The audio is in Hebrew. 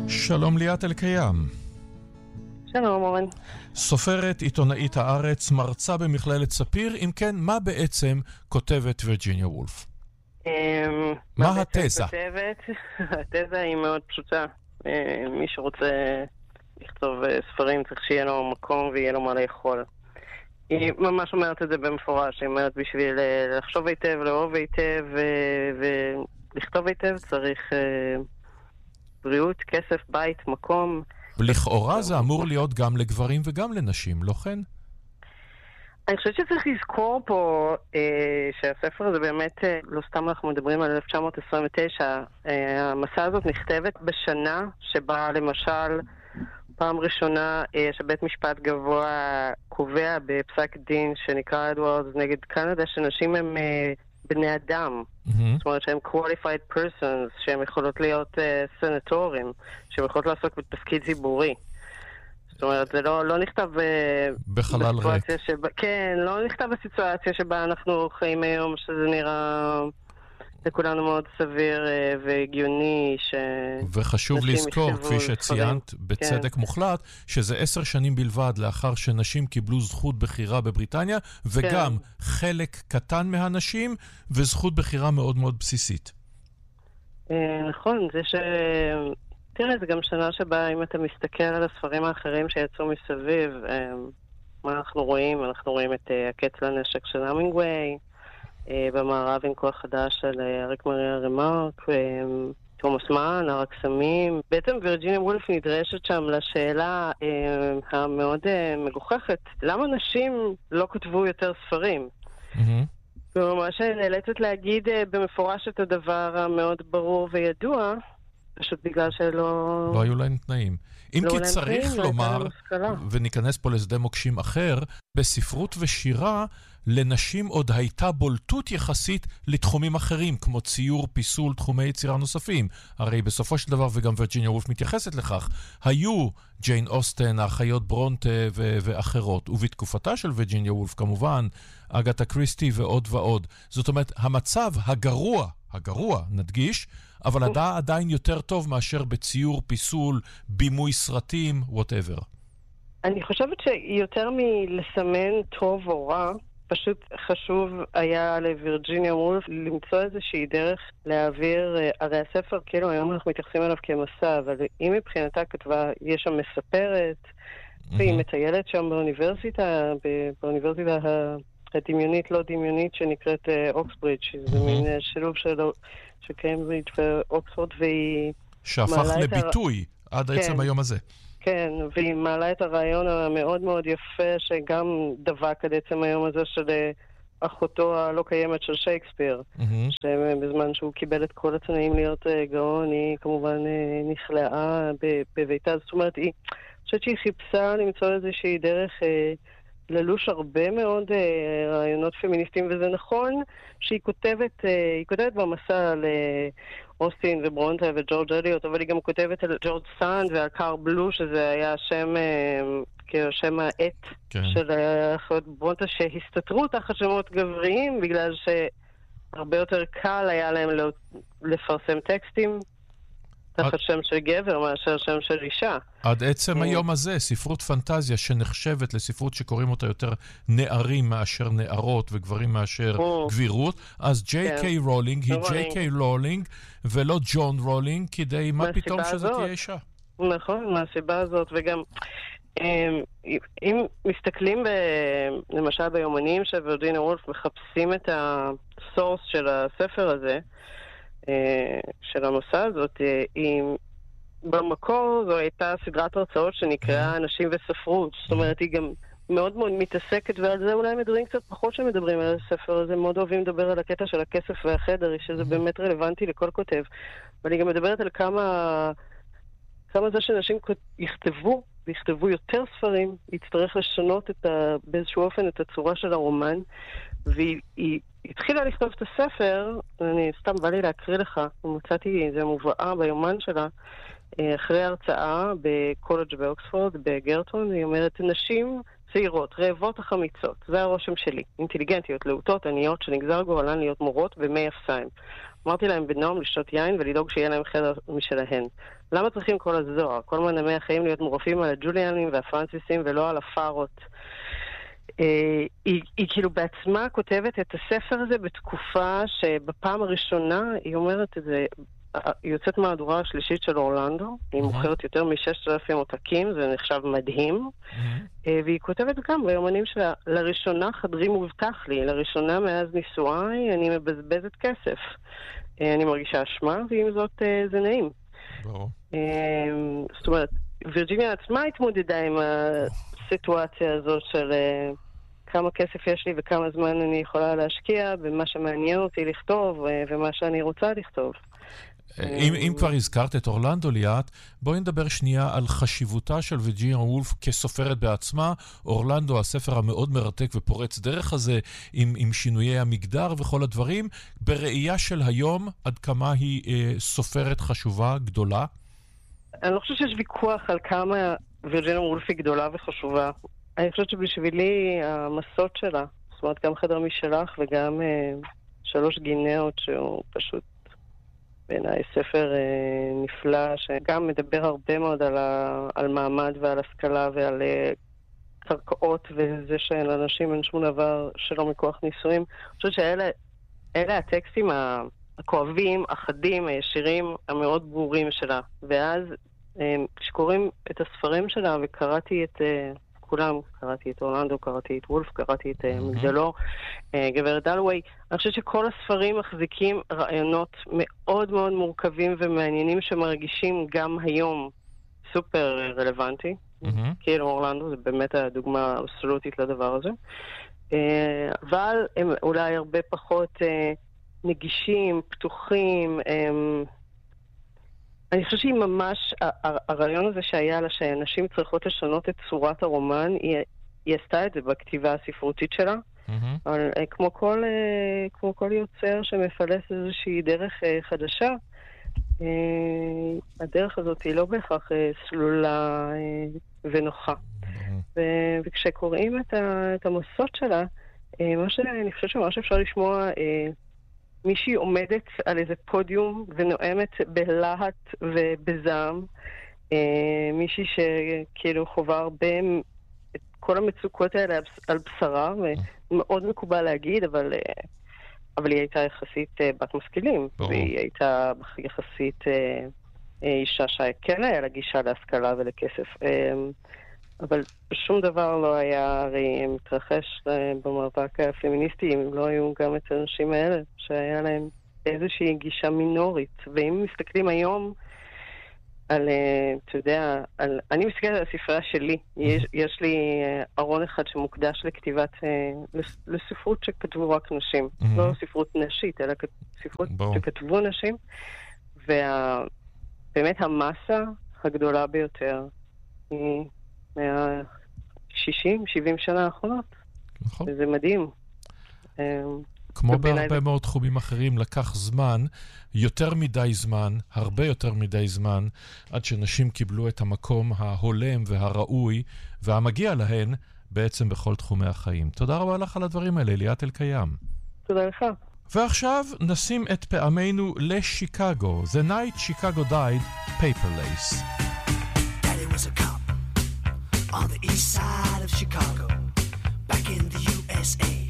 שלום ליאת אלקיים. שלום אורן. סופרת, עיתונאית הארץ, מרצה במכללת ספיר. אם כן, מה בעצם כותבת וירג'יניה וולף? מה התזה? התזה היא מאוד פשוטה. מי שרוצה לכתוב ספרים צריך שיהיה לו מקום ויהיה לו מה לאכול. היא ממש אומרת את זה במפורש. היא אומרת בשביל לחשוב היטב, לאהוב היטב ולכתוב היטב צריך בריאות, כסף, בית, מקום. ולכאורה זה אמור להיות גם לגברים וגם לנשים, לא כן? אני חושבת שצריך לזכור פה שהספר הזה באמת, לא סתם אנחנו מדברים על 1929, המסע הזאת נכתבת בשנה שבה למשל פעם ראשונה שבית משפט גבוה קובע בפסק דין שנקרא אדוארדס נגד קנדה שנשים הם בני אדם. זאת אומרת שהם qualified persons, שהם יכולות להיות סנטורים, שהם יכולות לעסוק בתפקיד ציבורי. זאת אומרת, זה לא נכתב בחלל ריק. כן, לא נכתב בסיטואציה שבה אנחנו חיים היום, שזה נראה לכולנו מאוד סביר והגיוני. וחשוב לזכור, כפי שציינת בצדק מוחלט, שזה 10 שנים בלבד לאחר שנשים קיבלו זכות בחירה בבריטניה, וגם חלק קטן מהנשים, וזכות בחירה מאוד מאוד בסיסית. נכון, זה תראה, זה גם שנה שבה אם אתה מסתכל על הספרים האחרים שיצאו מסביב, מה אנחנו רואים? אנחנו רואים את הקץ לנשק של המינגווי, במערב עם כוח חדש של אריק מריה רמארק, תומאס מאן, הרקסמים. בעצם וירג'יניה וולף נדרשת שם לשאלה המאוד מגוחכת, למה נשים לא כתבו יותר ספרים? ממש נאלצת להגיד במפורש את הדבר המאוד ברור וידוע, פשוט בגלל שלא... לא היו להם תנאים. אם כי צריך לומר, וניכנס פה לשדה מוקשים אחר, בספרות ושירה, לנשים עוד הייתה בולטות יחסית לתחומים אחרים, כמו ציור, פיסול, תחומי יצירה נוספים. הרי בסופו של דבר, וגם וירג'יניה וולף מתייחסת לכך, היו ג'יין אוסטן, האחיות ברונטה ואחרות. ובתקופתה של וירג'יניה וולף, כמובן, אגתה קריסטי ועוד ועוד. זאת אומרת, המצב הגרוע, נדגיש, אבל עדיין יותר טוב מאשר בציור, פיסול, בימוי סרטים, whatever. אני חושבת שיותר מלסמן טוב או רע, פשוט חשוב היה לווירג'יניה וולף למצוא איזושהי דרך להעביר, הרי הספר כאילו היום אנחנו מתייחסים אליו כמסע, אבל היא מבחינתה כתבה, יש שם מספרת, והיא מטיילת שם באוניברסיטה הדמיונית לא דמיונית שנקראת אוקסברידג', שזה מין שילוב של קיימברידג' ואוקספורד, והיא שהפך לביטוי עד עצם היום הזה. כן, והיא מעלה את הרעיון המאוד מאוד יפה שגם דבק עד עצם היום הזה של אחותו הלא קיימת של שייקספיר, שבזמן שהוא קיבל את כל התנאים להיות גאון, היא כמובן נכלאה בביתה. זאת אומרת, אני חושבת שהיא חיפשה למצוא איזושהי דרך ללוש הרבה מאוד רעיונות פמיניסטיים, וזה נכון שהיא כותבת במסע על אוסטין וברונטה וג'ורג' אליוט, אבל היא גם כותבת על ג'ורג' סאנד ועל קאר בלו, שזה היה שם העט של האחיות ברונטה שהסתתרו תחת שמות גבריים, בגלל שהרבה יותר קל היה להם לפרסם טקסטים תחת שם של גבר מאשר שם של אישה. עד עצם היום הזה, ספרות פנטזיה שנחשבת לספרות שקוראים אותה יותר נערים מאשר נערות וגברים מאשר גבירות, אז ג'יי.קיי רולינג היא ג'יי.קיי רולינג ולא ג'ון רולינג, כדי מה פתאום שזה תהיה אישה. נכון, מהסיבה הזאת, וגם אם מסתכלים למשל ביומנים של וירג'יניה וולף מחפשים את הסורס של הספר הזה, של המסע הזאת, במקור זו הייתה סדרת הרצאות שנקראה נשים וספרות. זאת אומרת, היא גם מאוד מאוד מתעסקת, ועל זה אולי מדברים קצת פחות שמדברים על הספר הזה, מאוד אוהבים לדבר על הקטע של הכסף והחדר, שזה באמת רלוונטי לכל כותב. אבל היא גם מדברת על כמה זה שנשים יכתבו יותר ספרים, יצטרך לשנות באיזשהו אופן את הצורה של הרומן, והיא התחילה לכתוב את הספר, אני סתם בא לי להקריא לך, מצאתי איזה מובאה ביומן שלה, אחרי הרצאה בקולג' באוקספורד, בגרטון, היא אומרת, נשים צעירות, רעבות החמיצות, זה הרושם שלי, אינטליגנטיות, להוטות, עניות, שנגזר גורלן להיות מורות במי אפסיים. אמרתי להם בנועם לשתות יין ולדאוג שיהיה להם חדר משלהן. למה צריכים כל הזוהר? כל מנעמי החיים להיות מורפים על הג'וליאנים והפרנסיסים ולא על הפארות. היא כאילו בעצמה כותבת את הספר הזה בתקופה שבפעם הראשונה היא אומרת את זה, היא יוצאת מהדורה השלישית של אורלנדו, היא מוכרת יותר מ-6,000 עותקים, זה נחשב מדהים, והיא כותבת גם ביומנים שלה, לראשונה חדרי מובטח לי, לראשונה מאז נישואי אני מבזבזת כסף. אני מרגישה אשמה, ועם זאת זה נעים. זאת אומרת, וירג'יניה עצמה התמודדה עם הסיטואציה הזאת של כמה כסף יש לי וכמה זמן אני יכולה להשקיע במה שמעניין אותי לכתוב ומה שאני רוצה לכתוב. אם כבר הזכרת את אורלנדו ליאת, בואי נדבר שנייה על חשיבותה של וירג'יניה וולף כסופרת בעצמה. אורלנדו, הספר המאוד מרתק ופורץ דרך הזה, עם שינויי המגדר וכל הדברים, בראייה של היום, עד כמה היא סופרת חשובה, גדולה? אני לא חושבת שיש ויכוח על כמה וירג'יניה וולף היא גדולה וחשובה. אני חושבת שבשבילי המסות שלה, זאת אומרת גם חדר משלך וגם 3 גינאות שהוא פשוט בעיניי ספר נפלא, שגם מדבר הרבה מאוד על מעמד ועל השכלה ועל קרקעות וזה שלאנשים אין שום דבר שלא מכוח נישואים. אני חושבת שאלה הטקסטים הכואבים, החדים, הישירים, המאוד ברורים שלה. ואז כשקוראים את הספרים שלה וקראתי את כולם, קראתי את אורלנדו, קראתי את וולף, קראתי את מגדלו, גברת דלווי. אני חושבת שכל הספרים מחזיקים רעיונות מאוד מאוד מורכבים ומעניינים שמרגישים גם היום סופר רלוונטי. כאילו אורלנדו זה באמת הדוגמה האבסולוטית לדבר הזה. אבל הם אולי הרבה פחות נגישים, פתוחים. אני חושבת שהיא ממש, הרעיון הזה שהיה לה שאנשים צריכות לשנות את צורת הרומן, היא עשתה את זה בכתיבה הספרותית שלה. אבל כמו כל יוצר שמפלס איזושהי דרך חדשה, הדרך הזאת היא לא בהכרח סלולה ונוחה. וכשקוראים את המסות שלה, אני חושבת שממש אפשר לשמוע מישהי עומדת על איזה פודיום ונואמת בלהט ובזעם, מישהי שכאילו חובה הרבה את כל המצוקות האלה על בשרה, ומאוד מקובל להגיד, אבל היא הייתה יחסית בת משכילים, והיא הייתה יחסית אישה שכן היה לה גישה להשכלה ולכסף. אבל שום דבר לא היה הרי מתרחש במאבק הפמיניסטי, אם לא היו גם את האנשים האלה, שהיה להם איזושהי גישה מינורית. ואם מסתכלים היום על, אתה יודע, אני מסתכלת על הספרייה שלי. יש לי ארון אחד שמוקדש לכתיבת, לספרות שכתבו רק נשים. לא ספרות נשית, אלא ספרות שכתבו נשים. ובאמת המסה הגדולה ביותר היא 60-70 שנה האחרונות. נכון. וזה מדהים. כמו בהרבה מאוד תחומים אחרים, לקח זמן, יותר מדי זמן, הרבה יותר מדי זמן, עד שנשים קיבלו את המקום ההולם והראוי והמגיע להן בעצם בכל תחומי החיים. תודה רבה לך על הדברים האלה, ליאת אלקיים. תודה לך. ועכשיו נשים את פעמנו לשיקגו. The night Chicago died, Paper Lace. Daddy was a cop on the east side of Chicago, back in the USA.